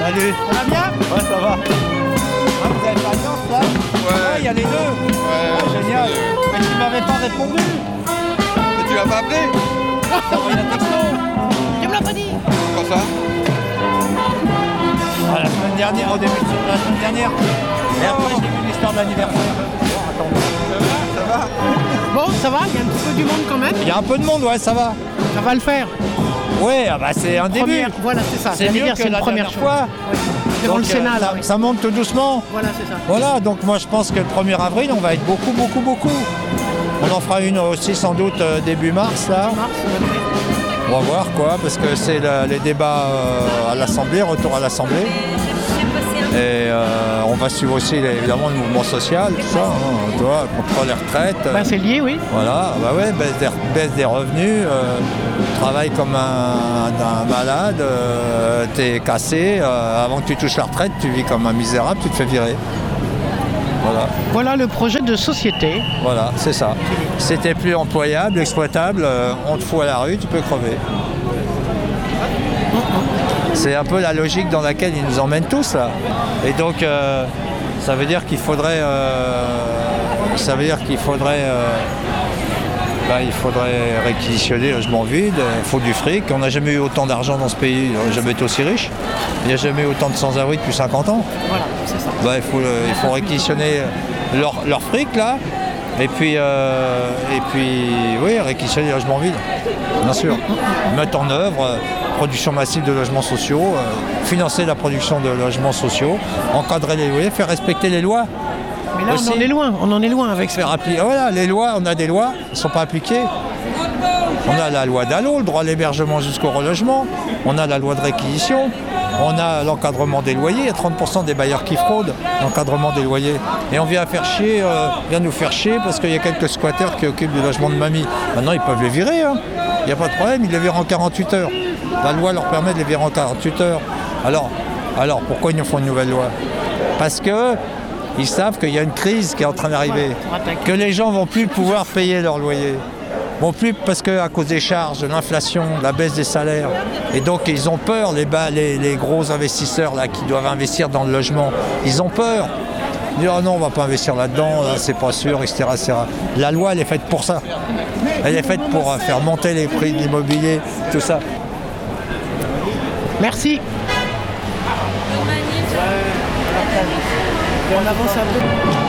Salut. Ça va bien? Ouais, ça va. Ah, vous avez pas de chance là? Ouais. Il y a les deux. Ouais. Génial. Mais tu m'avais pas répondu. Mais tu l'as pas appelé? T'as envoyé un texto. Tu me l'as pas dit. Quand ça? Ah, la semaine dernière, au début de la semaine dernière. Et après, j'ai vu l'histoire de l'anniversaire. Ça va? Bon, ça va, il y a un petit peu du monde quand même. Il y a un peu de monde, ouais, ça va. Ça va le faire. Ouais, ah bah c'est un début. Première, voilà, c'est ça. C'est J'allais mieux dire, que c'est la une première dernière chose. fois. Oui. Devant Donc, le Sénat, là. ça, oui. ça monte tout doucement. Voilà, c'est ça. Voilà, donc moi je pense que le 1er avril, on va être beaucoup. On en fera une aussi sans doute début mars, là. Mars, oui. On va voir quoi, parce que c'est les débats à l'Assemblée, retour à l'Assemblée. Et on va suivre aussi évidemment le mouvement social, tout ça, hein, tu vois, contre les retraites. Ben, c'est lié, oui. Voilà, bah ouais, baisse des revenus, travaille comme un malade, t'es cassé, avant que tu touches la retraite, tu vis comme un misérable, tu te fais virer. Voilà, Voilà le projet de société. voilà, c'est ça. Si t'es plus employable, exploitable, on te fout à la rue, tu peux crever. C'est un peu la logique dans laquelle ils nous emmènent tous là. Et donc ça veut dire qu'il faudrait il faudrait réquisitionner les logements vides, il faut du fric. On n'a jamais eu autant d'argent dans ce pays, on n'a jamais été aussi riche. Il n'y a jamais eu autant de sans-abri depuis 50 ans. Voilà, c'est ça. Bah, il faut réquisitionner leur fric là. Et puis oui, réquisitionner les logements vides, bien sûr. Mettre en œuvre production massive de logements sociaux, financer la production de logements sociaux, encadrer les loyers, faire respecter les lois. Mais là, Aussi. on en est loin avec ça. Faire appliquer. Voilà, les lois, on a des lois, elles ne sont pas appliquées. On a la loi DALO, le droit à l'hébergement jusqu'au relogement. On a la loi de réquisition. On a l'encadrement des loyers. Il y a 30% des bailleurs qui fraudent l'encadrement des loyers. Et on vient nous faire chier parce qu'il y a quelques squatteurs qui occupent des logements de mamie. Maintenant, ils peuvent les virer. Hein. Il n'y a pas de problème, ils les virent en 48 heures. La loi leur permet de les virer en 48 heures. Alors pourquoi ils nous font une nouvelle loi? Parce qu'ils savent qu'il y a une crise qui est en train d'arriver. Que les gens vont plus pouvoir payer leur loyer. Bon, plus parce qu'à cause des charges, de l'inflation, de la baisse des salaires. Et donc ils ont peur, les gros investisseurs là, qui doivent investir dans le logement, ils ont peur. Ils disent, oh non, on ne va pas investir là-dedans, là, c'est pas sûr, etc., etc. La loi, elle est faite pour ça. Elle est faite pour faire monter les prix de l'immobilier, tout ça. Merci. On avance un peu.